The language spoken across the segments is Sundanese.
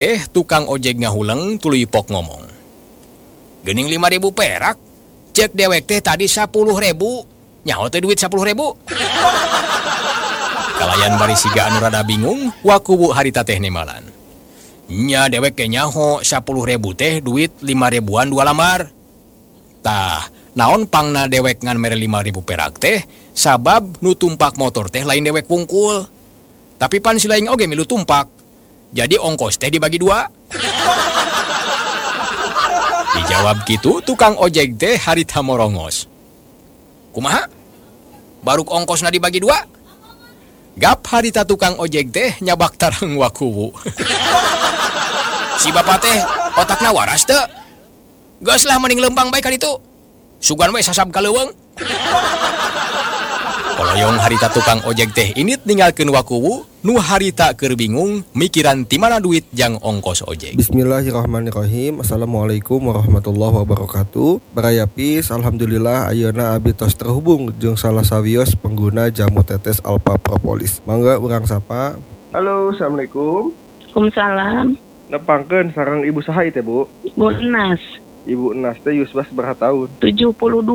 Tukang ojek ngahuleng tuluy pok ngomong. Geuning 5.000 perak. Cek dewek teh tadi 10.000. Nyaho teh duit 10.000. Kalayan bari siga anu rada bingung, wakubu harita teh nemalan. Nya dewek ke nyaho 10.000 teh duit 5.000-an 2 lamar. Tah, naon pangna dewek ngan mere 5.000 perak teh, sabab nu tumpak motor teh lain dewek wungkul. Tapi pan si lain oge milu tumpak. Jadi ongkos teh dibagi 2. Dijawab gitu tukang ojek teh harita morongos. Kumaha? Baruk ongkosna dibagi 2? Gap harita tukang ojek teh nyabak tareng wakuwu. Si bapak teh otakna waras teu? Geus lah mending lempang bae ka ditu. Sugan we sasab ka leuweung. Koloyong harita tukang ojek teh init ninggalkeun wakuwu, nu harita keur bingung mikiran ti mana duit jang ongkos ojek. Bismillahirrahmanirrahim. Assalamualaikum warahmatullahi wabarakatuh. Barayapis, alhamdulillah ayeuna abdi tos terhubung jeung salah sawios pengguna jamu tetes Alpha Propolis. Mangga urang sapa. Halo, assalamualaikum. Waalaikumsalam. Nepangkeun sareng ibu saha teh, Bu? Bu Enas. Ibu Enas teh yusbas berapa tahun? 72.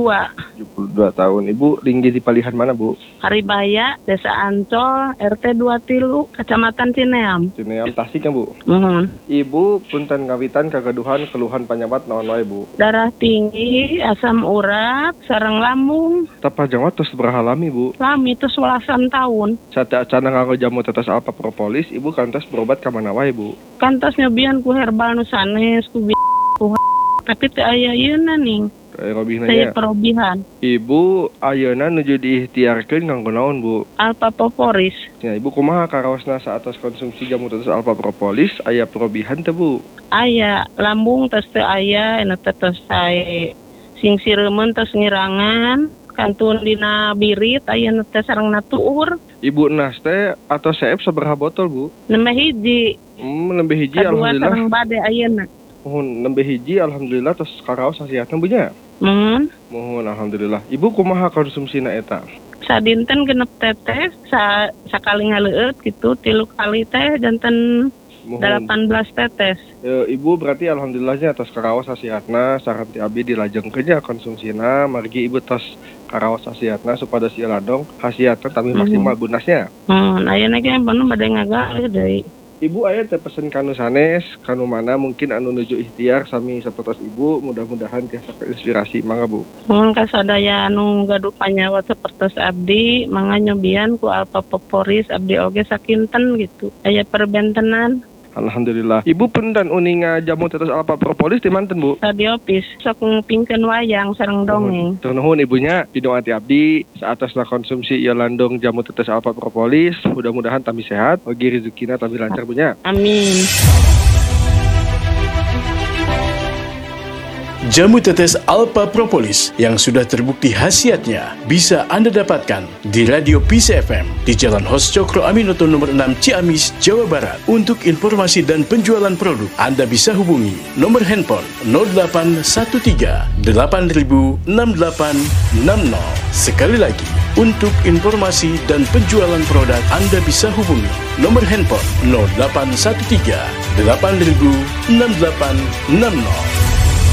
72 tahun. Ibu tinggi di palihan mana, Bu? Haribaya, Desa Ancol, RT 23, Kecamatan Cineam. Cineam Tasik kan, Bu? Ibu punten ngawitan kagaduhan keluhan panyabat naon wae, Bu? darah tinggi, asam urat, sareng lambung. Tapajang tos sabaraha lami, Bu? Lami itu 11 tahun. Sateacana nganggo jamu tetes Alpha Propolis, Ibu kantos berobat ka mana wae, Bu? Kantos nyobian ku herbal nu sanes, ku tapi teu aya yeuna ning. Saya perobihan. Ibu ayeuna nuju diikhtiarkeun nganggo naon, Bu? Alpha Propolis. Ya, Ibu kumaha karaosna saatos konsumsi jamu tetes Alpha Propolis aya perobihan teu, Bu? Aya lambung tos teu aya, ena tos sae sing sireumeun tos ngirangan, kantun dina birit aya nu teh sarengna tuur. Ibu Enas teh atau CF sabaraha botol, Bu? Nembe hiji. Nembe hiji Kadua alhamdulillah. sareng bade ayeuna. Nembe hiji alhamdulillah tos karaos hasiatna Bu nya. Mohon alhamdulillah. Ibu kumaha konsumsina eta? Sadinten genep tetes, sakali ngaleueut gitu, 3 kali teh janten 18 tetes. Ibu berarti alhamdulillahnya atas karaos hasiatna saran ti abdi dilajengkeun nya konsumsina, margi Ibu tos karaos hasiatna supados ieu ladong hasiatna tapi maksimal gunasnya. Ayeuna ge bener bade ngagalih deui. Ibu aya teh pesen kanu sanes, kanu mana mungkin anu nuju ikhtiar sami sapertos Ibu, mudah-mudahan tiasa inspirasi. Mangga, Bu. Mun kasadaya anu gaduh panyawa sapertos abdi, mangga nyobian ku Alpha Propolis abdi oge sakinten gitu. Aya perbentenan. Alhamdulillah. Ibu punten uninga jamu tetes Alpha Propolis di manten, Bu? Radiopis sok ngupingkeun wayang sareng dongeng. Tur nuhun ibunya, pidong ati abdi saatasna konsumsi ieu landong jamu tetes Alpha Propolis, mudah-mudahan tami sehat, ogi rezekina tami lancar bunya. Amin. Jamu tetes Alpha Propolis yang sudah terbukti khasiatnya bisa Anda dapatkan di Radio Peace FM di Jalan Hos Cokro Aminoto nomor 6 Ciamis, Jawa Barat. Untuk informasi dan penjualan produk, Anda bisa hubungi nomor handphone 0813 8000 6860. Sekali lagi, untuk informasi dan penjualan produk, Anda bisa hubungi nomor handphone 0813 8000 6860.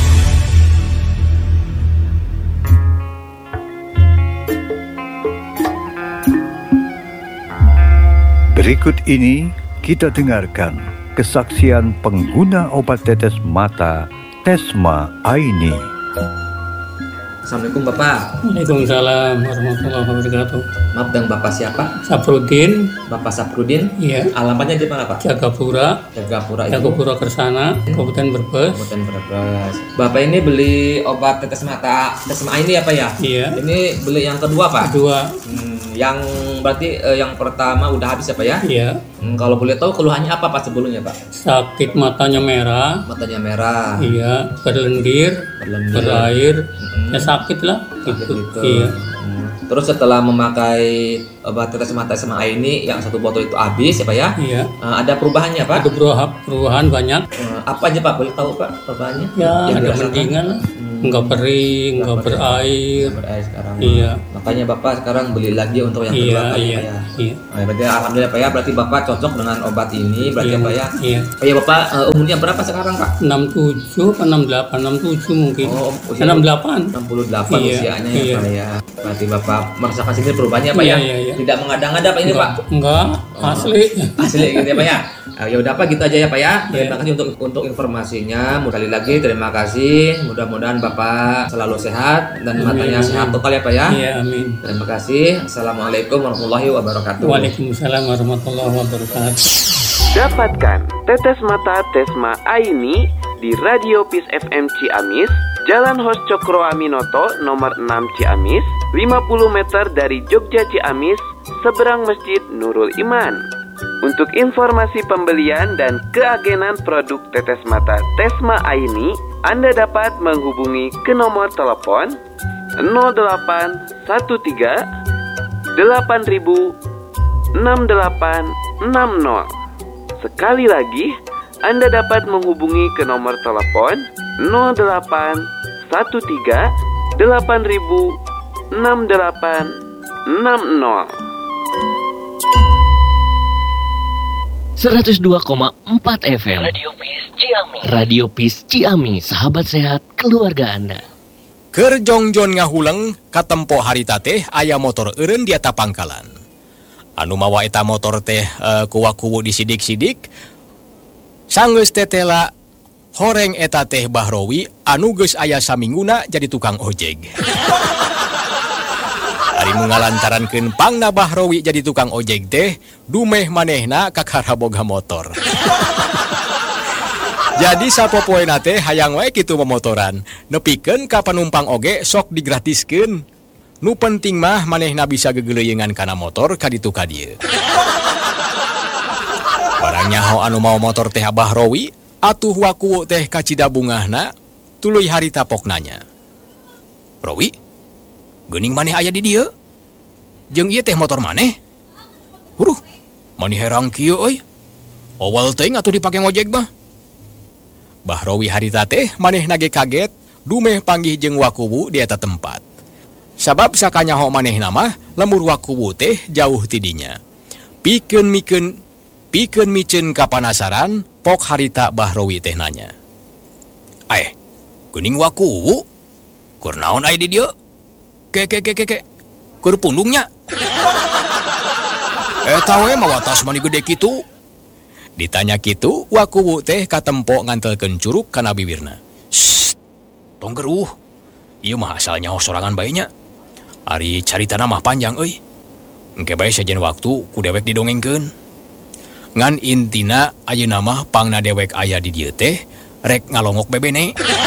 Berikut ini kita dengarkan kesaksian pengguna obat tetes mata Tesma Aini. Assalamualaikum Bapak. Waalaikumsalam warahmatullahi wabarakatuh. Maaf, dengan Bapak siapa? Saprudin. Bapak Saprudin? Iya. Alamatnya di mana, Pak? Jagapura itu? Jagapura Kersana, Kabupaten Brebes. Bapak ini beli obat tetes mata Tesma Aini apa ya? Iya. Ini beli yang kedua, Pak? Kedua. Yang berarti yang pertama udah habis apa ya? Iya. Kalau boleh tahu keluhannya apa Pak sebelumnya, Pak? Sakit matanya merah. Matanya merah. Iya. Berlendir. Berair. Ya sakit lah. Gitu. Iya. Terus setelah memakai obat tetes mata Tesma Aini yang satu botol itu habis ya Pak ya? Iya. Ada perubahannya Pak? Ada perubahan banyak. Apa aja Pak? Boleh tahu Pak perubahannya? Ya, ada mendingan lah. Nggak kering, nggak berair. Berair sekarang. Iya. Makanya Bapak sekarang beli lagi untuk yang kedua kali Iya. ya. Iya. Nah, berarti alhamdulillah Pak ya, berarti Bapak cocok dengan obat ini berarti Iya. Pak ya. Iya. Pak ya Bapak umurnya berapa sekarang Pak? 67 apa 68, 67 mungkin. Oh, usia 68. 68 Iya, usianya iya. ya Pak ya. Berarti Bapak merasakan sendiri perubahannya Pak ya. Iya. Tidak mengada-ngada Pak ini Pak. Enggak, asli. Asli gitu ya Pak ya. Ya udah Pak, gitu aja ya Pak ya. Terima Iya. kasih untuk informasinya. Sekali lagi terima kasih. Mudah-mudahan Bapak selalu sehat dan matanya Amin. sehat total ya Pak ya. Iya, amin. Terima kasih. Assalamualaikum warahmatullahi wabarakatuh. Waalaikumsalam warahmatullahi wabarakatuh. Dapatkan tetes mata Tesma Aini di Radio Peace FM Ciamis, Jalan Hos Cokro Aminoto nomor 6 Ciamis, 50 meter dari Jogja Ciamis, seberang Masjid Nurul Iman. Untuk informasi pembelian dan keagenan produk tetes mata Tesma Aini, Anda dapat menghubungi ke nomor telepon 0813 8000 6860. Sekali lagi, Anda dapat menghubungi ke nomor telepon 0813 8000 6860. 102,4 FM Radio Peace Ciamis, sahabat sehat keluarga Anda. Keur jongjon ngahuleng katempo harita teh aya motor eureun di eta pangkalan. Anu mawa eta motor teh kuwa-kuwu disidik-sidik. Sanggeus tetela horeng eta teh Bahrowi anu geus aya samingguna jadi tukang ojek. Ari ngalantarankeun pangna Bahrowi jadi tukang ojek teh, dumeh manehna kakara boga motor. Jadi sapopoena teh hayang wae kitu memotoran, nepikeun ka panumpang oge sok digratiskeun. Nu penting mah manehna bisa gegeleuyeungan kana motor ka ditu ka dieu. Barang nyaho anu mau motor teh Bahrowi, atuh waku teh ka Cidabungahna, tuluy harita poknanya. Rowi, geuning maneh aya di dieu? Jeung ieu teh motor maneh? Huruh, maneh herang kieu euy. Owal teuing atuh dipake ngojek mah. Bahrowi harita teh manehna ge kaget, dumeh panggih jeung wakuwu di eta tempat. Sabab sakanyaho manehna mah lemur wakuwu teh jauh tidinya. Pikeun miceun kapanasaran, pok harita Bahrowi teh nanya. Geuning wakuwu? Keur naon aya di dieu? Ke. Keur pundungnya. Eta we mawa tas mani gede kitu. Ditanya kitu, wakuwu teh katempo ngantelkeun curug kana bibirna. Sst, tong geruh. Ieu mah asalnya sorangan bae nya. Ari caritana mah panjang euy. Engke bae sajen waktu ku dewek didongengkeun. Ngan intina ayeuna mah pangna dewek aya di dieu teh rek ngalongok bebene.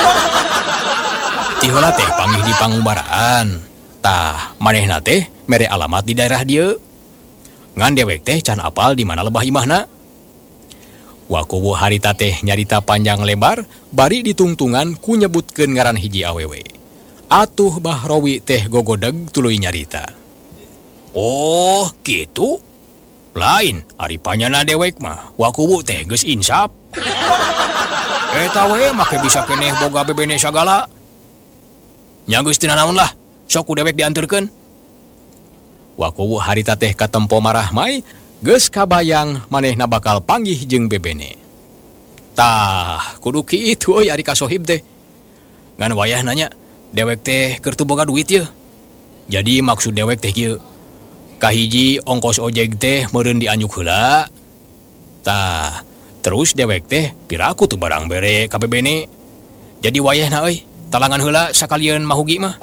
Ti heula teh panggih di pangumbaraan. Tah, manehna teh mere alamat di daerah dieu. Ngan dewek teh can apal di mana lebah imahna. Wakuwu harita teh nyarita panjang lebar, bari ditungtungan ku nyebutkeun ngaran hiji awewe. Atuh Bahrowi teh gogodeg tuluy nyarita. Oh, kitu? Lain, ari panyana dewek mah, wakuwu teh geus insap. Eta we make bisa keneh boga bebene sagala. Nya geus teu naon lah, sok ku dewek dianturkeun. Wakuwu harita teh katempo marah mai, geus kabayang manehna bakal panggih jeung bebene. Tah, kudu kitu euy ari kasohib teh. Ngan wayah nanya, dewek teh keur teu boga duit ye. Jadi maksud dewek teh kieu. Kahiji ongkos ojek teh meureun dianyuk heula. Tah, terus dewek teh piraku tuh barang bere ka bebene. Jadi wayahna euy, talangan heula sakalian mahugi mah.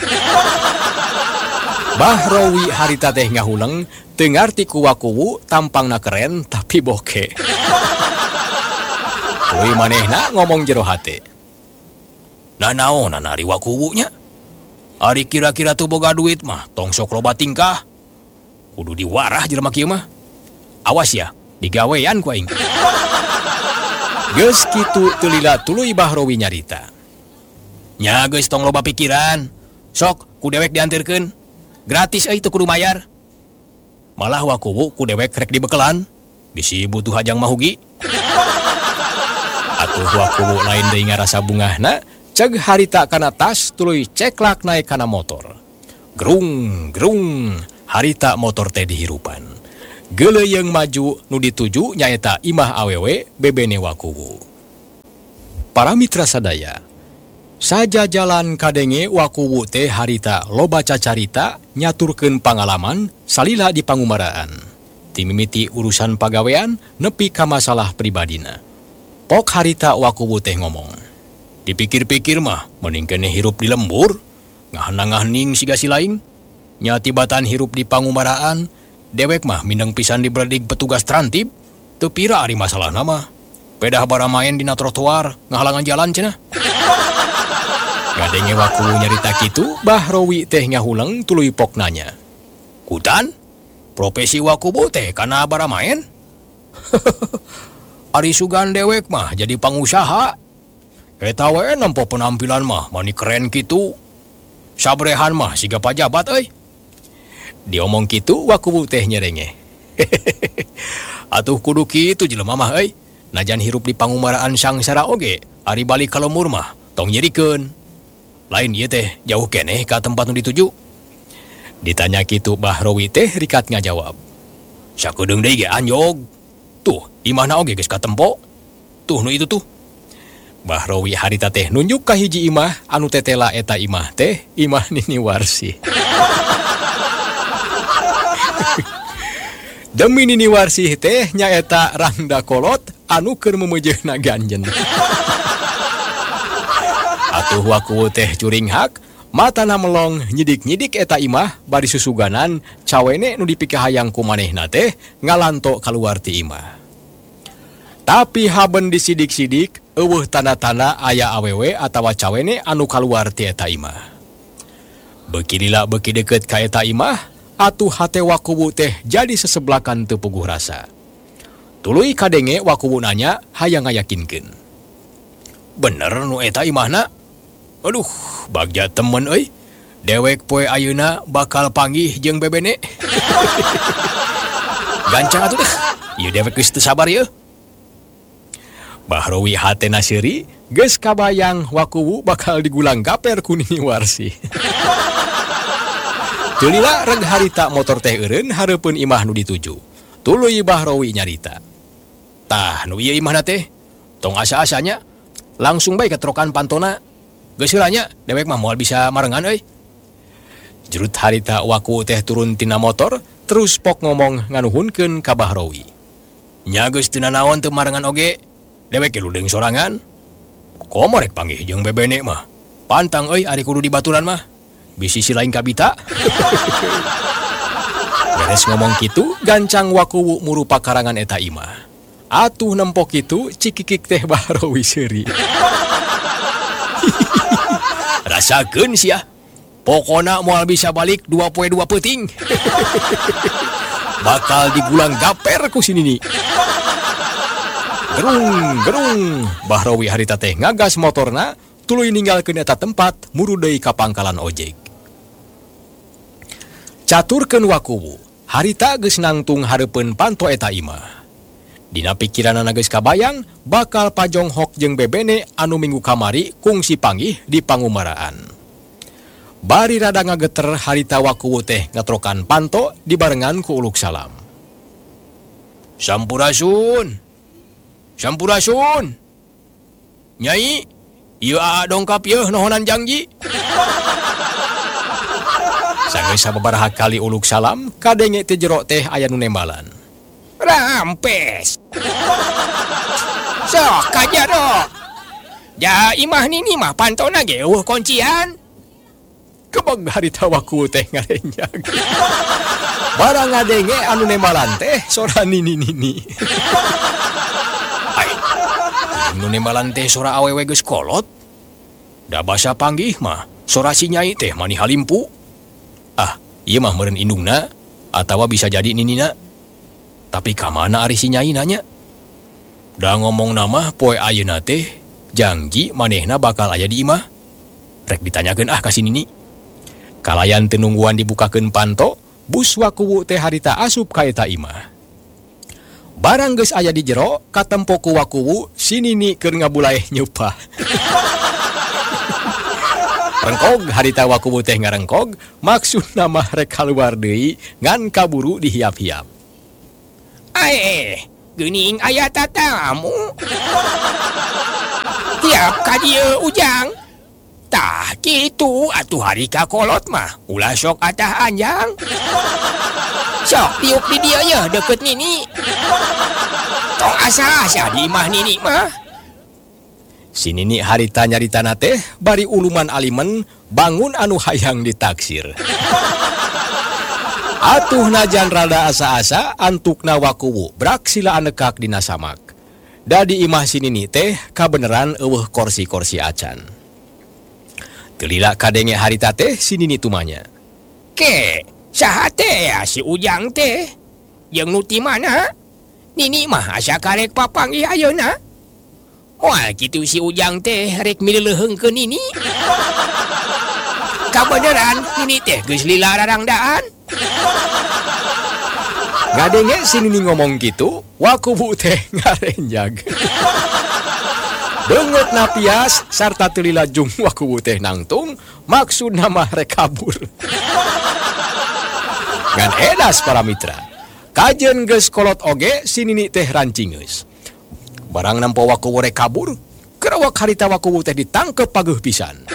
Bahrowi harita teh ngahuleng, teu ngarti ku wakuwu tampangna keren tapi boke. Tuluy manehna ngomong jero hate. Nah naonan ari wakuwunya? Ari kira-kira tuh boga duit mah tong sok loba tingkah. Kudu diwarah jelema kieu mah. Awas ya, digawean ku aing. Geus kitu teu lila tuluy Bahrowi nyarita. Nya geus tong loba pikiran. Sok ku dewek dianterkeun. Gratis euy teu kudu mayar. Malah wakuwu ku dewek rek dibekelan. Bisi butuh hajang mahugi. Atuh wakuwu lain deui ngarasa bungahna, Ceg harita kana tas tuluy ceklak naik kana motor. Gerung, gerung, harita motor teh dihirupan. Geleuyeng maju nu dituju nyaeta imah awewe bebene wakuwu. Para mitra sadaya, saja jalan kadenge wakuwu teh harita loba cacarita nyaturkeun pangalaman salila di pangumaraan. Timimiti urusan pagawean nepi ka masalah pribadina. Pok harita wakuwu teh ngomong. Dipikir-pikir mah, mending kene hirup di lembur, ngahna-ngahning siga si laing, nyatibatan hirup di pangumaraan, dewek mah mindeng pisan diberadik petugas trantib, teu pira ari masalah nama. Pedah bara main dina trotoar, ngahalangan jalan cenah. Gadenge wakuwu nyarita kitu, Bahrowi teh ngahuleng tuluy pok nanya. Kutan, profesi wakuwu teh kana bara main? Ari sugan dewek mah jadi pangusaha. Eta we nempo penampilan mah mani keren kitu. Sabrehan mah siga pajabat euy. Diomong kitu wakuwu teh nyerenge. Atuh kudu kitu jelema mah euy. Najan hirup di pangumaraan sangsara oge, ari balik ka lembur mah tong nyerikeun. Lain ieu teh jauh keneh ka tempat nu dituju. Ditanya kitu Bahrowi teh rikat ngajawab. Sakedeung deui ge anjog. Tuh, imahna oge geus katempo. Tuh nu itu tuh. Bahrowi harita teh nunjuk ka hiji imah anu tetela eta imah teh imah Nini Warsi. Demi Nini Warsi teh nyaeta rangda kolot anu keur memejeuna ganjen. Atuh wakuwu teh curing hak, matana melong nyidik-nyidik eta imah bari susuganan cawene nu dipikahayang ku manehna teh ngalanto kaluar ti imah. Tapi haben disidik-sidik eueuh tanda-tanda aya awewe atawa cawene anu kaluar ti eta imah. Beuki lila beuki deukeut ka eta imah, atuh hate wakuwu teh jadi seseblakan teu puguh rasa. Tuluy kadenge wakuwu nanya hayang ngayakinkeun. Bener nu eta imahna? Aduh, bagja temen euy. Dewek poe ayeuna bakal panggih jeung bebene. Gancang atuh deh. Ieu dewek geus teu sabar yeuh. Bahrowi hatena seuri, geus kabayang wakuwu bakal digulang gaper ku Nini Warsi. Teu lila reg harita motor teh eureun hareupeun imah nu dituju. Tuluy Bahrowi nyarita. Tah, nu ieu imahna teh, tong asa-asanya langsung bae ketrokan pantona. Geus heula nya, dewek mah moal bisa marengan euy. Jerut harita wakuwu teh turun tina motor, terus pok ngomong nganuhunkeun ka Bahrowi. Nya geus teu nanaon teu marengan oge. Dewek ludeung sorangan. Komo rek panggih jeung bebene mah. Pantang euy ari kudu dibaturan mah. Bisi si lain kabita. Beres ngomong kitu, gancang wakuwu muru pakarangan eta imah. Atuh nempo kitu cikikik teh Bahrowi seuri. Rasakeun sia. Pokona moal bisa balik 2 poe 2 peuting. Bakal digulang gaper ku si Nini. Gerung, gerung, Bahrowi harita teh ngagas motorna, tuluy ninggalkeun eta tempat, muru deui ka pangkalan ojek. Caturkeun wakuwu, harita geus nangtung hareupeun panto eta imah. Dina pikiranna geus kabayang, bakal pajonghok jeung bebene anu minggu kamari kungsi panggih di pangumaraan. Bari rada ngageter harita wakuwu teh ngatrokan panto dibarengan ku uluk salam. Sampurasun. Sampurasun. Nyai, ieu aa dongkap yeuh nohonan janji. Sanggeus sababaraha kali uluk salam, kadenge teh jero teh aya nu nembalan. Rampes. Sok kaja do. Ja imah Nini mah pantona ge eueuh kuncian. Kebag harita wakuwu teh ngarenjag. Barang ngadenge anu nembalan teh sora Nini. Nu nembalan teh sora awewe geus kolot. Da basa panggih mah sora si nyai teh mani halimpu. Ah, ieu mah meureun indungna atawa bisa jadi ninina. Tapi ka mana ari si nyai nanya? Da ngomong nama poe ayeuna teh janji manehna bakal aya di imah. Rek ditanyakeun ka si Nini. Kalayan teu nungguan dibukakeun panto, bus wakuwu teh harita asup ka eta imah. Barang geus aya di jero, katempo ku wakuwu, si Nini keur ngabulaeh nyupah. Rengkog harita wakubu teh ngarengkog, maksud nama rek kaluar deui ngan kaburu dihiap-hiap. Geuning aya tatamu. Tiap ka dieu ujang. Tah kitu atuh hari kakolot mah ulah sok atah anjang. Sok tiup di dieu ye deket Nini. Tong asa-asa di imah Nini mah. Si Nini harita nyaritana teh bari uluman alimen bangun anu hayang ditaksir. Atuh najan rada asa-asa antukna wakuwu brak sila anekak dina samak. Da di imah si Nini teh kabeneran eueuh korsi-korsi acan. Kelila kadenge harita teh si Nini tumanya. Ke, saha teh ya si ujang teh? Jeung nu ti mana? Nini mah asa karek papanggih ayeuna. Wah, gitu si ujang teh rek mileuleung ke Nini. Kabeneran Nini teh geus lila rarangdaan. Ngadenge si Nini ngomong gitu, wakubu teh ngarenjag. Beungeut napias sarta teu lilajung wakubu teh nangtung, maksud nama rek kabur. Ngan edas para mitra. Kajen geus kolot oge si Nini teh rancingeus. Barang nampo wakuwu rek kabur, kerawak harita wakuwu teh ditangkep pageuh pisan.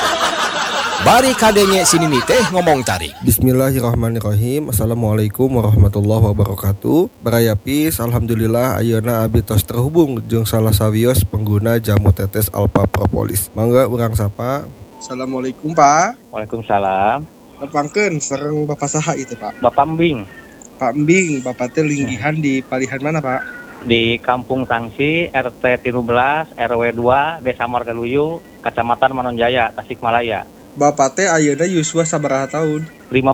Bari kadenge si Nini teh ngomong tarik. Bismillahirrahmanirrahim. Assalamualaikum warahmatullahi wabarakatuh. Baraya Peace, alhamdulillah ayeuna abdi tos terhubung jeung salah sawios pengguna jamu tetes Alpha Propolis. Mangga urang sapa. Assalamualaikum Pak. Waalaikumsalam. Nepangkeun sareng Bapak saha itu Pak? Bapak Mbing. Pak Mbing, Bapak teh linggihan di palihan mana Pak? Di Kampung Sangsi, RT 13, RW 2, Desa Margaluyu, Kecamatan Manonjaya, Tasikmalaya. Bapak teh ayeuna yuswa sabaraha tahun?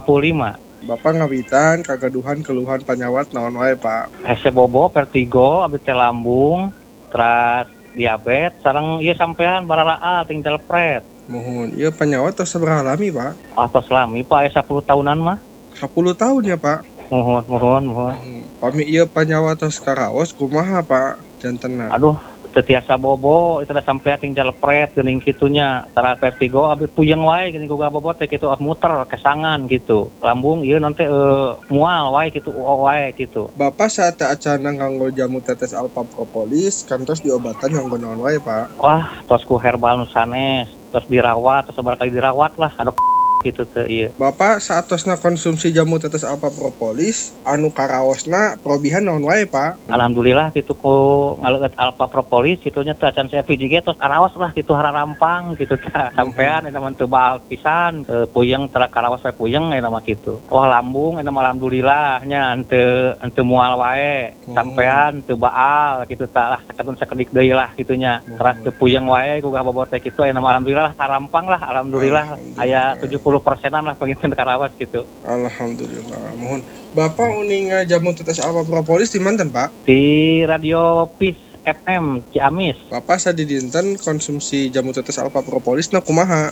55. Bapak ngawitan kagaduhan keluhan panyawat naon wae Pak? Hese bobo, vertigo, abdi teh lambung, teras diabetes, sareng ieu sampean baralaa ting telepret. Mohon, ieu panyawat tos sabaraha lami Pak? Tos lami Pak, 10 tahunan mah. 10 tahun ya Pak? Mohon. Pami ieu panyawa tos karaos kumaha Pak jantenna? Aduh, teu tiasa bobo, itu da sampean ting telepret geuning kitunya. Tara vertigo abdi puyeng wae geuning boga bobo teh kitu muter kesangan gitu. Lambung ieu nanti mual wae kitu wae gitu. Bapak saat acana nganggo jamu tetes Alpha Propolis kantos diobatan nganggo naon wae Pak? Wah, tos ku herbal nu sanes, tos dirawat, tos sabar kali dirawat lah. Aduh gitu teh ieu. Bapak saatosna konsumsi jamu tetes Alpha Propolis anu karaosna probihan naon wae Pak? Alhamdulillah kitu ku ngaleueut Alpha Propolis kitunya teh acan saya PJG tos araos lah kitu hararampang gitu teh. Sampean eta mah teu baal pisan, puyeng tara karaos wae puyeng eta mah kitu. Wah lambung eta mah alhamdulillah nya henteu mual wae. Sampean teu baal kitu tah lah sakadun sakedik deui lah kitunya. Teras teu puyeng wae ku bobot teh kitu eta mah alhamdulillah harampang lah alhamdulillah aya 70%-an lah pengen karawas gitu. Alhamdulillah. Mohon Bapak uning jamu tetes Alpha Propolis di manten Pak? Di Radio Peace FM Ciamis. Bapak sadi dinten konsumsi jamu tetes Alpha Propolis na kumaha?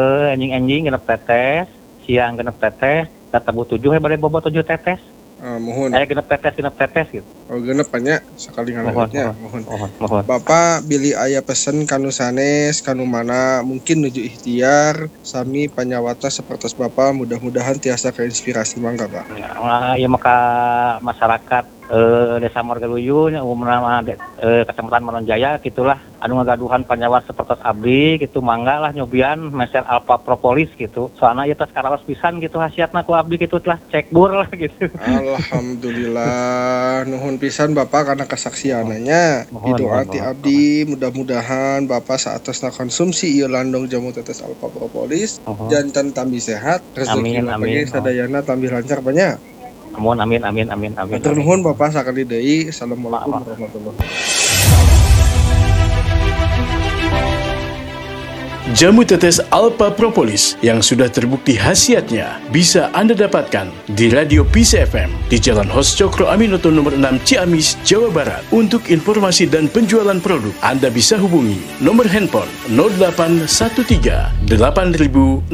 Anjing genep tetes, siang genep tetes, tabu 7 bade bobot 7 tetes. Mohon. Genep tetes gitu. Oh genep nya sakali ngalautnya. Mohon. Bapak bilih aya pesen kanu sanes kanu mana mungkin nuju ikhtiar sami panyawata sapertos Bapak mudah-mudahan tiasa keinspirasi mangga Pak. Ya maka masyarakat Desa Margaluyu umumna Kecamatan Manonjaya gitulah anu ngagaduhan panyawat sapertos abdi gitu mangga lah nyobian meser Alpha Propolis gitu. Soalna ieu tos karaos pisan gitu hasiatna ku abdi gitu telah cekbur lah gitu. Alhamdulillah, nuhun pisan Bapak karena kesaksiananya. Didoati abdi, mudah-mudahan Bapak saatosna konsumsi ieu landong jamu tetes Alpha Propolis, jantan tambi sehat, rezeki bagi sadayana tambi lancar banyak. Amin. Hatur nuhun Bapak sakali deui. Assalamualaikum warahmatullahi Jamu tetes Alpha Propolis yang sudah terbukti khasiatnya bisa Anda dapatkan di Radio Peace FM di Jalan Hos Cokro Aminoto nomor 6 Ciamis, Jawa Barat. Untuk informasi dan penjualan produk, Anda bisa hubungi nomor handphone 0813 8000 6860.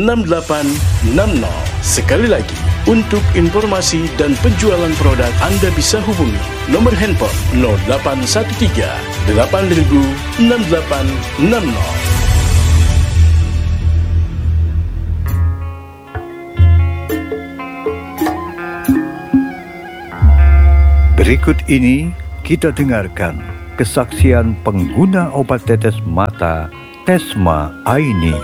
Sekali lagi, untuk informasi dan penjualan produk, Anda bisa hubungi nomor handphone 0813 8000 6860. Berikut ini kita dengarkan kesaksian pengguna obat tetes mata Tesma Aini.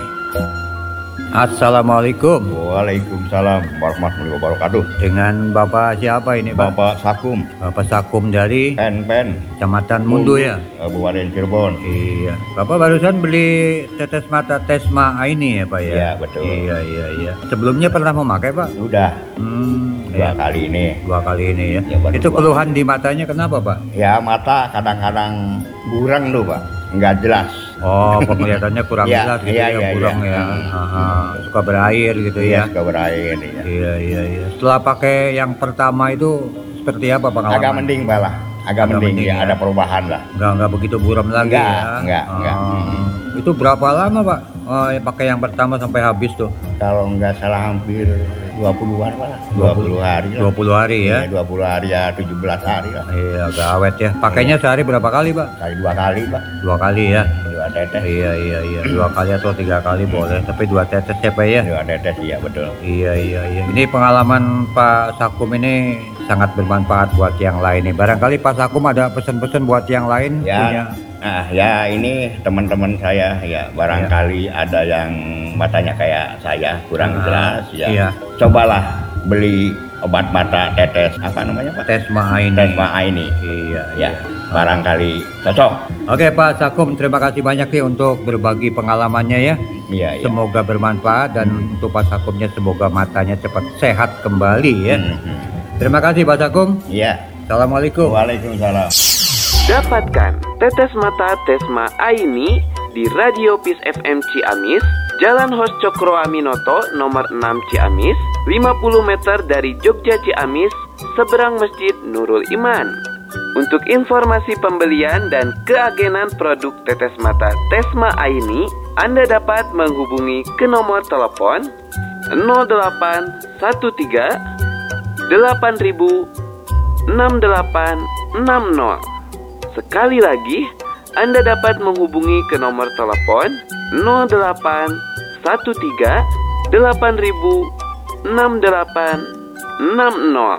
Assalamualaikum. Waalaikumsalam warahmatullahi wabarakatuh. Dengan Bapak siapa ini, Pak? Bapak Sakum. Bapak Sakum dari Pen. Kecamatan Mundu ya? Kabupaten Cirebon. Iya. Bapak barusan beli tetes mata Tesma Aini ya, Pak ya? Iya, betul. Iya. Sebelumnya pernah memakai, Pak? Sudah. Dua kali ini. Dua kali ini ya. Itu keluhan di matanya kenapa, Pak? Ya, mata kadang-kadang buram tuh, Pak. Enggak jelas. Oh, penglihatannya kurang jelas gitu kurang ya. Suka berair gitu ya. Suka berair ya. Iya. Setelah pakai yang pertama itu seperti apa pengalaman? Agak mending, Pak lah. Agak mending ya, ada perubahan lah. Enggak begitu buram lagi ya. Enggak. Itu berapa lama, Pak? Pakai yang pertama sampai habis tuh? Kalau enggak salah hampir 20-an Pak lah. 20 hari. 20 hari ya? Iya, 20 hari ya, 17 hari lah. Iya, agak awet ya. Pakainya sehari berapa kali, Pak? Dua kali, Pak. 2 kali ya? 2 tetes. Iya. 2 kali atau 3 kali boleh, tapi 2 tetes ya, Pak ya? 2 tetes, iya betul. Iya. Ini pengalaman Pak Sakum ini sangat bermanfaat buat yang lain nih. Barangkali Pak Sakum ada pesan-pesan buat yang lain ya. punya. Nah, ya ini teman-teman saya ya barangkali ada yang matanya kayak saya kurang jelas ya. Iya. Cobalah beli obat mata tetes apa namanya, Pak? Tesma Aini. Iya. Barangkali cocok. Oke, Pak Sakum, terima kasih banyak nih untuk berbagi pengalamannya ya. Iya. Semoga bermanfaat dan untuk Pak Sakumnya semoga matanya cepat sehat kembali ya. Terima kasih Pak Sakum. Iya. Assalamualaikum. Waalaikumsalam. Dapatkan tetes mata Tesma Aini di Radio Peace FM Ciamis, Jalan Hos Cokro Aminoto nomor 6 Ciamis, 50 meter dari Jogja Ciamis, seberang Masjid Nurul Iman. Untuk informasi pembelian dan keagenan produk tetes mata Tesma Aini, Anda dapat menghubungi ke nomor telepon 0813 8000 6860. Sekali lagi, Anda dapat menghubungi ke nomor telepon 0813 8000 6860.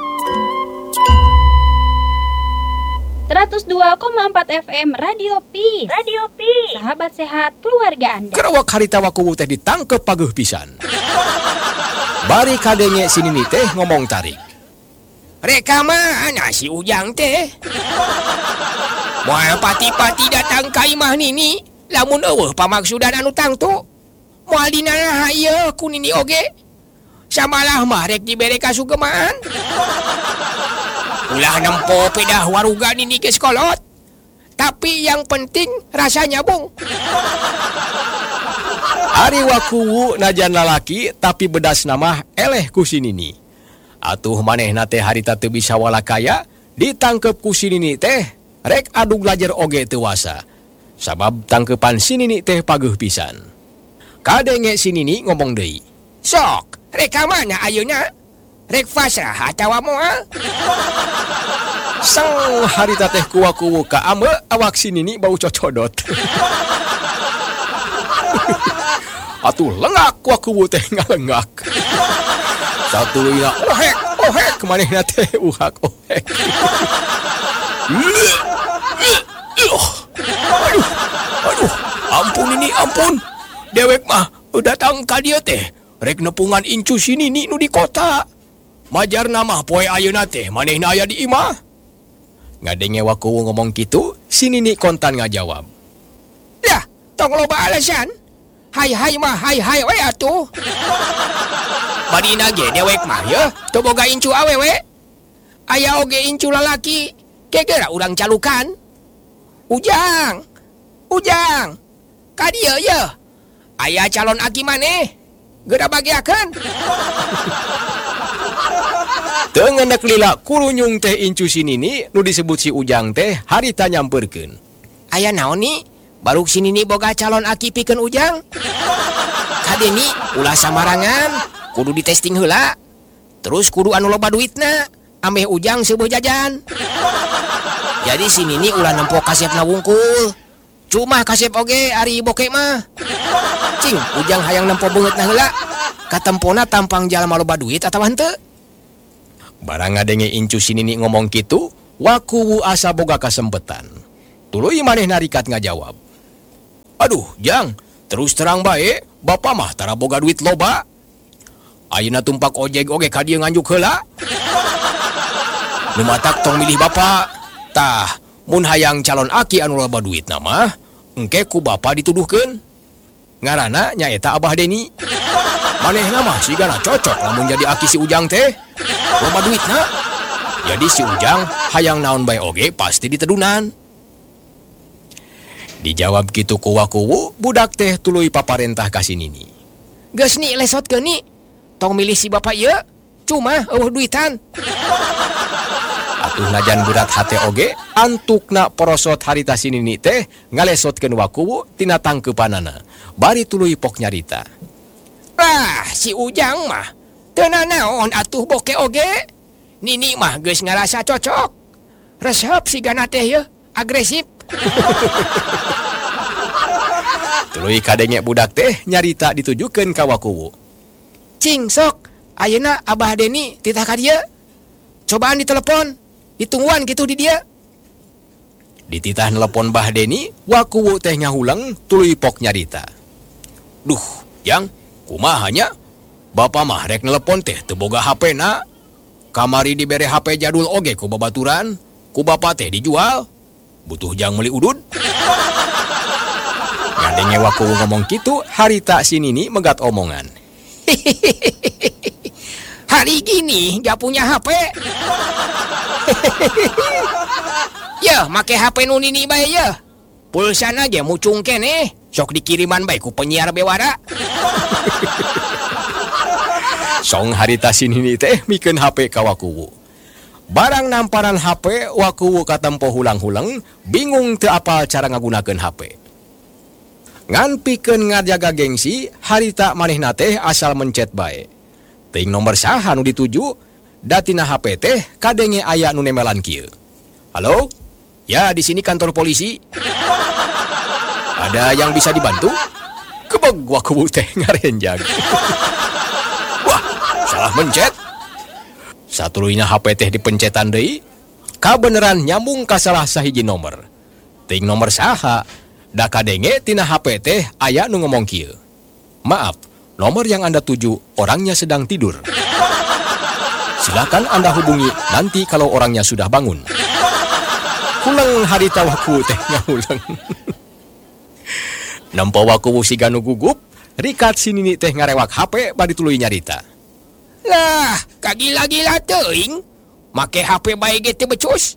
102,4 FM Radio Peace. Sahabat sehat keluarga Anda. Kerawak harita wakuwu teh ditangkep paguh pisan. Bari kadenge sinini teh ngomong tarik. Reka mana si Ujang teh? Moal pati-pati datang ka imah nini, lamun eueuh pamaksudan anu tangtu. Moal dina hayeul ku nini oge. Samalah mah rek dibere kasugemaan. Ulah nempo pedah waruga nini geus kolot. Tapi yang penting rasanya bung. Ari wakuwu najan lalaki tapi bedas nama eleh ku si nini. Atuh manehna teh harita teu bisa walakaya ditangkep ku si nini teh rek adu glajer oge teu wasa. Sabab tangkepan si nini teh paguh pisan. Kadenge si nini ngomong deui. Sok, rek ka mana ayeuna? Rek fasrah atawa moal? Sang harita teh ku wakuwu ka ame awak si nini bau cocodot. Atuh lengak wakuwu teh ngalengak. Satu ina ohek kemanehna teh uhak ohek. Aduh, ampun. Dewek mah datang ka dieu teh rek nepungan incu sini nu di kota. Majarna mah poe ayeuna teh manehna aya di imah. Ngadenge wakuwu ngomong kitu, si Nini kontan ngajawab. Lah, tong loba alasan. Hai mah hai we atuh. Badina ge dewek mah ya, teu boga incu awewe. Aya oge incu lalaki, gegera urang calukan. Ujang, ka dieu ye. Aya calon aki maneh, geura bagiakeun. Teu ngeundeuk lila kurunyung teh incu si Nini nu disebut si Ujang teh harita nyamperkeun. Aya naon ni? Baruk si Nini boga calon aki pikeun Ujang. Kadeni ulah samarangan. Kudu ditesting heula. Terus kudu anu loba duitna. Ameh Ujang seueuh jajan. Jadi si Nini ulah nempo kasepna wungkul. Cuma kasep oge ari boke mah. Cing, Ujang hayang nempo beungeutna heula. Katempona tampang jalma loba duit atawa henteu? Barang ngadenge incu sinini ngomong kitu, wakuwu asa boga kasempetan. Tuluy maneh narikat ngajawab. Aduh, Jang, terus terang bae, Bapak mah tara boga duit loba. Ayeuna tumpak ojek oge ka dieu nganjuk heula. Nu matak tong milih Bapak. Tah, mun hayang calon aki anu loba duit mah, engke ku Bapak dituduhkeun. Ngaranna nyaeta Abah Deni. Manehna mah sigana cocok lamun jadi aki si Ujang teh. Loba duitna. Jadi si Ujang hayang naon bae oge pasti ditedunan. Dijawab kitu ku wakuwu, budak teh tuluy paparentah ka si Nini. Geus ni lesotkeun ni. Tong milih si Bapak ieu. Cuma eueuh duitan. Atuh najan berat hate oge, antukna porosot harita si Nini teh ngalesotkeun wakuwu tina tangkeupanana. Bari tuluy pok nyarita. Ah, si Ujang mah teu naon atuh boke oge. Nini mah geus ngarasa cocok. Resep sigana teh ye, agresif. Tuluy kadenge budak teh nyarita ditujukeun ka wakuwu. Cing sok, ayeuna Abah Deni titah ka dieu. Cobaan ditelepon, ditungguan gitu di dia. Dititah nelepon Bah Deni, wakuwu teh ngahulang tuluy pok nyarita. Duh, Yang, kumahanya? Bapak mah rek nelepon teh teu boga HP-na. Kamari dibere HP jadul oge ku babaturan, ku Bapak teh dijual. Butuh Jang meuli udud. Ngandenge wakuwu ngomong kitu, harita si Nini megat omongan. Hari gini gak punya HP. Ya, make HP nu Nini bae ya. Pulsana ge mucung keneh, sok dikiriman bae ku penyiar bewara. Song harita si Nini teh mikeun HP ka wakuwu. Barang namparan HP, wakuwu katempo hulang-hulang, bingung teu apal cara ngagunakeun HP. Ngan pikeun ngajaga gengsi, harita manehna teh asal mencet bae. Ting nomor saha nu dituju, datina HP teh kadenge aya nu nemelan kieu. Halo? Ya, di sini kantor polisi. Ada yang bisa dibantu? Kebeg wakuwu teh ngarenjag. Wah, salah mencet. Satuluyna HP teh dipencetan deui, kabeneran nyambung ka salah sahiji nomor. Ting nomor saha, da kadenge tina HP teh aya nu ngomong kieu. Maaf, nomor yang Anda tuju orangnya sedang tidur. Silakan Anda hubungi nanti kalau orangnya sudah bangun. Hulang harita wakuwu teh ngahulang. Nampa wakuwu siga nu gugup, rikat si Nini teh ngarewak HP bari tuluy nyarita. Lah, kagila-gila teuing. Make HP bae ge teu becus.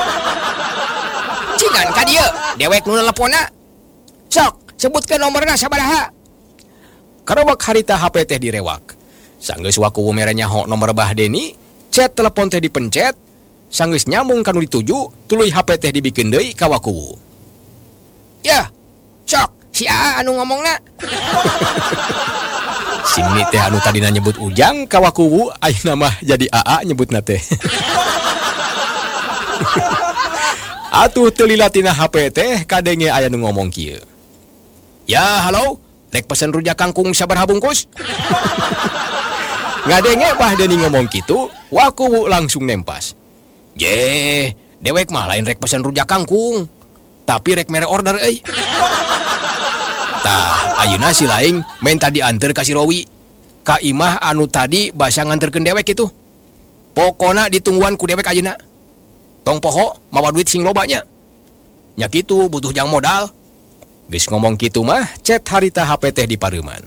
Cingan ka dieu, dewek nu neleponna. Sok, sebutkeun nomorna sabaraha. Karobak harita HP teh direwak. Sanggeus wakuwu mere nyaho nomor Bah Deni, chat telepon teh dipencet, sanggeus nyambung kanu dituju, tuluy HP teh dibikeun deui ka wakuwu. Ya, sok, si Aa anu ngomongna. Si Nini teh anu tadina nyebut Ujang ka wakuwu, ayeuna mah jadi Aa nyebutna teh. Atuh teu lila tina HP teh kadenge aya nu ngomong kieu. Ya, halo, rek pesen rujak kangkung sabaraha bungkus? Ngadenge Bah Deni ngomong kitu, wakuwu langsung nempas. Je, dewek mah lain rek pesen rujak kangkung, tapi rek mere order euy. Tah, ayeuna si laing minta dianter ka si Rowi. Ka imah anu tadi basa nganterkeun dewek kitu. Pokona ditungguan ku dewek ayeuna. Tong poho mawa duit sing lobanya. Nya kitu butuh jang modal. Geus ngomong kitu mah, chat harita HP teh di pareuman.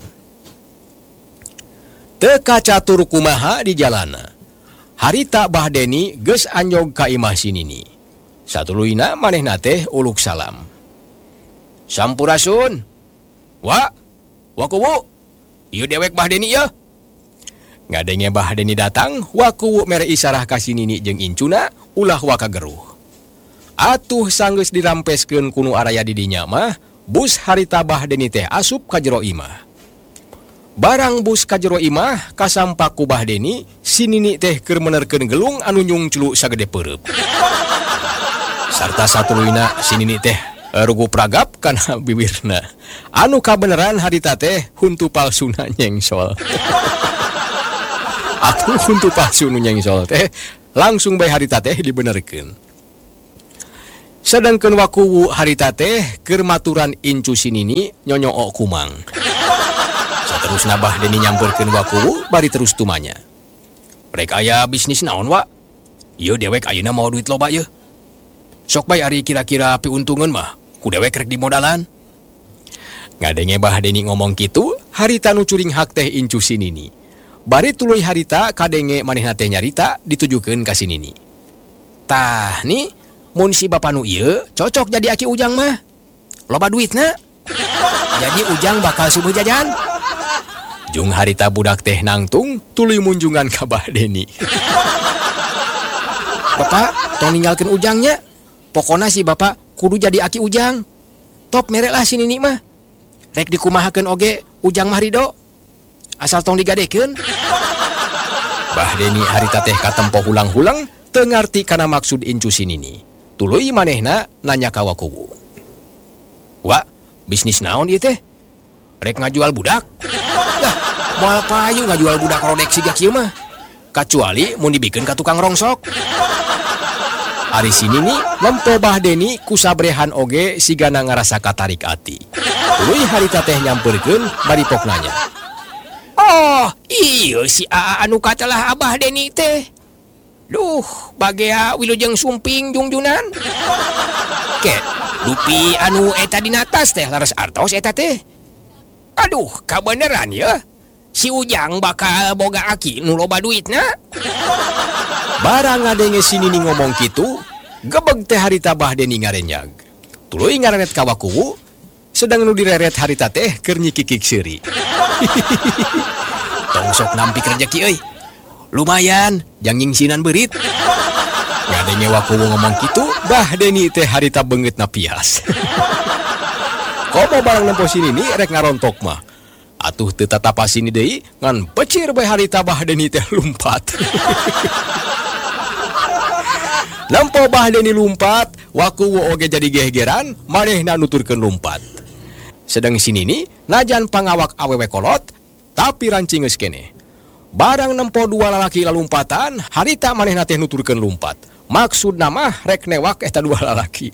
Teu kacatur kumaha di jalana. Harita Bah Deni geus anjog ka imah si Nini. Satuluyna manehna teh uluk salam. Sampurasun. Wakuwu, ieu dewek Bah Deni ya. Ngadenge Bah Deni datang, wakuwu mere isarah ka si Nini jeung incuna ulah waka geruh. Atuh sanggeus dirampeskeun kunu araya di dinya mah, bus harita Bah Deni teh asup ka jero imah. Barang bus ka jero imah kasampak ku Bah Deni, si Nini teh keur menerkeun gelung anu nyungclu sagede peureub. Sarta satuluyna si Nini teh rugu pragap kana bibirna. Anu kabeneran harita teh huntu palsuna nyengsol. Atuh untuk palsu nu nyengsol teh langsung bae harita teh dibenerkeun. Sedangkeun wakuwu harita teh keur maturan incu sinini nyonyoo kumang. Saterusna Bahdeni nyamperkeun wakuwu bari terus tumanya. Rek aya bisnis naon wa? Ieu dewek ayeuna mau duit loba yeuh. Sok bae ari kira-kira piuntungan mah ku dewek rek dimodalan. Ngadenge Bahdeni ngomong kitu, harita nu curing hak teh incu sinini. Bari tuluy harita kadenge manehna teh nyarita ditujukeun ka sinini. Tah nih, mun si bapa nu ieu cocok jadi aki Ujang mah. Loba duitna. Jadi Ujang bakal subuh jajan. Jung harita budak teh nangtung tuluy munjungan ka Bahdeni. Bapak, tong ninggalkeun Ujangnya. Pokona si bapak kudu jadi aki Ujang. Top merek lah si nini mah. Rek dikumahakeun oge Ujang mah rido. Asal tong digadekeun. Bahdeni harita teh katempo hulang-hulang teu ngarti kana maksud incu si nini. Tuluy manehna nanya ka wakuwu. Wa, bisnis naon ieu teh? Rek ngajual budak? Lah, moal payu ngajual budak rodek siga kieu mah. Kecuali mun dibikeun ka tukang rongsok. Ari sini nih, lempo Bahdeni kusabrehan oge sigana ngarasa katarik ati. Tuluy harita teh nyamperkeun bari pok nanya. Oh, iya si Aa anu katalah Abah Deni teh. Duh, bagea wilujeng sumping jungjunan. Ket, dupi anu eta dina tas teh laras artos eta teh. Aduh, kabeneran ya. Si Ujang bakal boga aki nu loba duitna. Barang ngadenge sini nih ngomong kitu, gebeg teh harita Bahdeni ngarenyag. Tuluy ngareret ka wakuwu, sedang nu direret harita teh keur nyikikik seuri. Tong sok nampik rejeki euy. Lumayan, jang nyingsinan beurit. Ngadenge wakuwu ngomong kitu, Bahdeni teh harita beungeutna pias. Komo barang nempo sini nih rek ngarontok mah. Atuh teu tatapa sini deui ngan pecir bae harita Bahdeni teh lumpat. Lempo Bahdeni lumpat, wakuwu oge jadi gegeran, manehna nuturkeun lumpat. Sedang sini nih, najan pangawak awewe kolot, tapi rancing geus keneh. Barang nempo dua lalaki lalumpatan, harita manehna teh nuturkeun lumpat. Maksudna mah rek newak eta dua lalaki.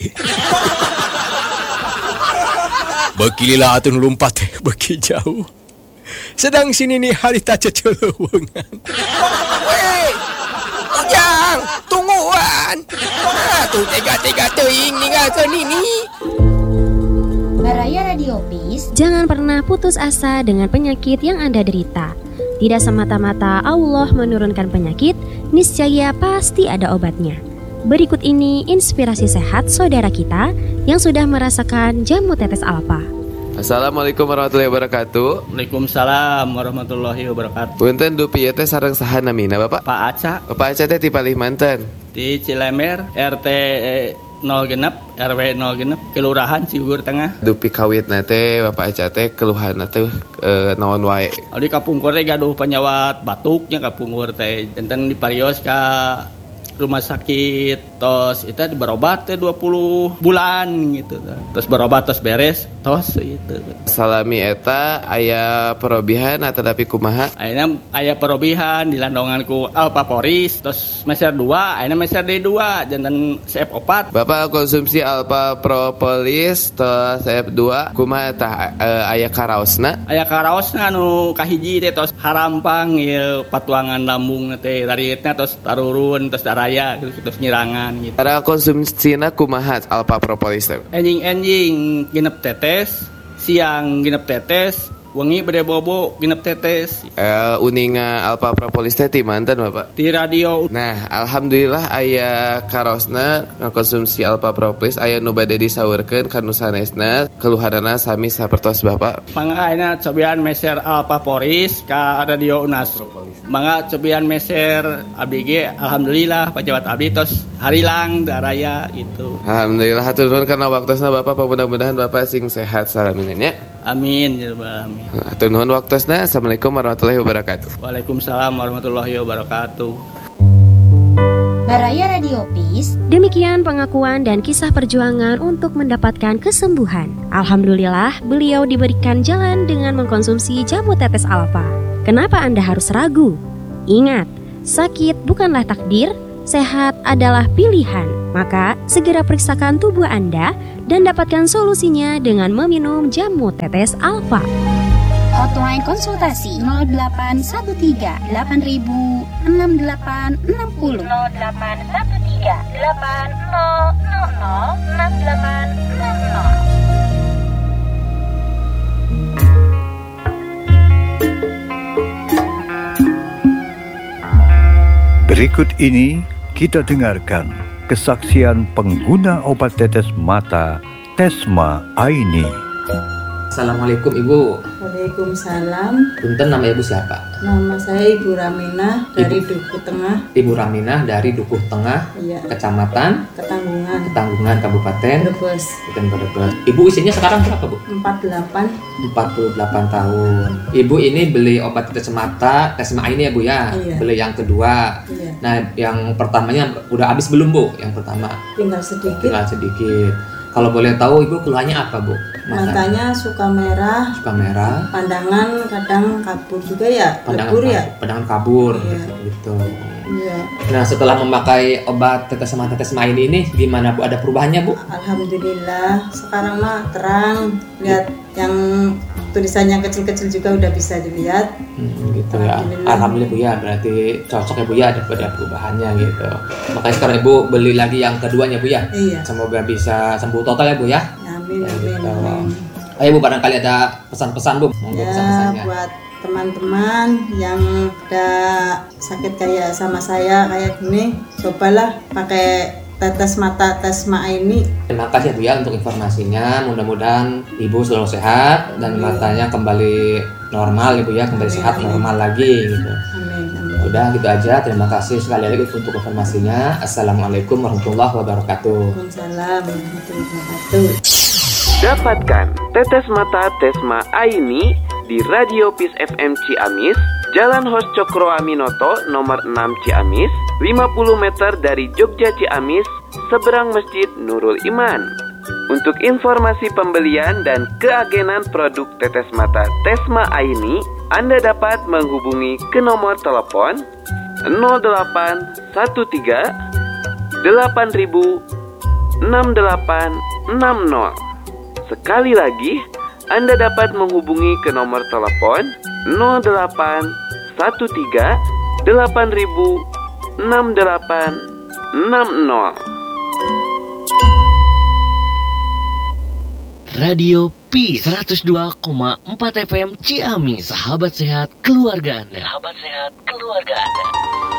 Beki lila atuh lumpat teh beki jauh. Sedang sini nih harita ceceleuweungan. Weh, Ujang, tungguan. Atuh tega-tega teuing ninggalkeun ini. Baraya Radio Peace, jangan pernah putus asa dengan penyakit yang Anda derita. Tidak semata-mata Allah menurunkan penyakit, niscaya pasti ada obatnya. Berikut ini inspirasi sehat saudara kita yang sudah merasakan jamu tetes alpa. Assalamualaikum warahmatullahi wabarakatuh. Waalaikumsalam warahmatullahi wabarakatuh. Punten dupi teh sareng saha namina Bapak? Pak Aca. Bapak Aca teh ti palih manten? Di Cilemer, RT 0 genep, RW 0 genep, Kelurahan Ciugur Tengah. Dupi kawitna teh Bapak Aca teh keluhanna teh naon wae? Di kapungkur teh gaduh penyawat batuknya kapungkur teh. Enten diparios ka rumah sakit, tos itu berobat teh 20 bulan gitu. Terus berobat terus beres, tos itu. Salami eta aya perobihan atau tapi kumaha? Ayeuna aya perobihan di landonganku Alpaporis, terus meser 2, ayeuna meser D2 janten CF4. Bapak konsumsi Alpa Propolis tos CF2 kumaha tah aya karaosna? Aya karaosna anu kahiji teh tos harampang ieu patuangan lambung teh daritna tos tarurun tos darah ya terus nyirangan gitu. Cara konsumsina kumaha Alpa Propolis teh? Enjing genep tetes, siang genep tetes, wengi bade bobo genep tetes. Uninga Alpa Propolis teh ti manten Bapak? Di radio. Nah, alhamdulillah aya karosna ngakonsumsi Alpa Propolis aya nu bade disaurkeun ka nu sanesna keluhanana sami sapertos Bapak. Mangga ayeuna cobian meser Alpa Propolis ka radio Unas. Mangga cobian meser abdi ge alhamdulillah pejabat abdi tos harilang daraya itu. Alhamdulillah hatur nuhun karena waktosna Bapak, mudah-mudahan Bapak sing sehat salaminnya nya. Amin ya rabbal alamin. Hatur nuhun waktosna. Assalamualaikum warahmatullahi wabarakatuh. Waalaikumsalam warahmatullahi wabarakatuh. Baraya Radio Peace. Demikian pengakuan dan kisah perjuangan untuk mendapatkan kesembuhan. Alhamdulillah, beliau diberikan jalan dengan mengkonsumsi jamu tetes alfa. Kenapa Anda harus ragu? Ingat, sakit bukanlah takdir, sehat adalah pilihan. Maka segera periksakan tubuh Anda dan dapatkan solusinya dengan meminum jamu tetes Alfa. Hotline konsultasi 0813 8000 6860 0813 8000 6860. Berikut ini kita dengarkan kesaksian pengguna obat tetes mata Tesma Aini. Assalamualaikum Ibu. Waalaikumsalam. Punten, nama Ibu siapa? Nama saya Ibu Raminah dari Dukuh Tengah. Ibu Raminah dari Dukuh Tengah, Iya. Kecamatan Ketanggungan, Kabupaten Brebes. Brebes. Ibu usianya sekarang berapa, Bu? 48 tahun. Ibu ini beli obat tetes mata Tesma Aini ya, Bu ya? Iya. Beli yang kedua. Iya. Nah, yang pertamanya udah habis belum, Bu? Yang pertama? Tinggal sedikit. Kalau boleh tahu Ibu keluhannya apa, Bu? Matanya suka merah, pandangan kadang kabur juga ya, lebur ya. Pandangan kabur, Iya. gitu. Iya. Nah, setelah memakai obat tetes mata Tesma ini gimana, Bu? Ada perubahannya, Bu? Alhamdulillah, sekarang mah terang. Lihat yang tulisannya kecil-kecil juga udah bisa dilihat. Gitu ya. Alhamdulillah, Bu ya. Berarti cocok ya, Bu ya, ada perubahannya gitu. Makanya sekarang Ibu beli lagi yang keduanya, Bu ya. Iya. Semoga bisa sembuh total ya, Bu ya. Amin, amin, Gitu. amin. Ayo, Bu, barangkali ada pesan-pesan, Bu. Monggo Ya, pesan-pesannya. buat teman-teman yang ada sakit kayak sama saya kayak gini, cobalah pakai tetes mata Tesma Aini. Terima kasih, Bu ya, untuk informasinya. Mudah-mudahan Ibu selalu sehat dan matanya kembali normal, Ibu ya, kembali sehat normal lagi gitu. Udah gitu aja. Terima kasih sekali lagi untuk informasinya. Assalamualaikum warahmatullahi wabarakatuh. Waalaikumsalam warahmatullahi wabarakatuh. Dapatkan tetes mata Tesma Aini di Radio Peace FM Ciamis, Jalan Hos Cokro Aminoto nomor 6 Ciamis, 50 meter dari Jogja Ciamis, seberang Masjid Nurul Iman. Untuk informasi pembelian dan keagenan produk tetes mata Tesma Aini, Anda dapat menghubungi ke nomor telepon 0813 8000 6860. Sekali lagi, Anda dapat menghubungi ke nomor telepon 0813 8000 6860. Radio Peace 102,4 FM Ciamis, sahabat sehat keluarga Anda.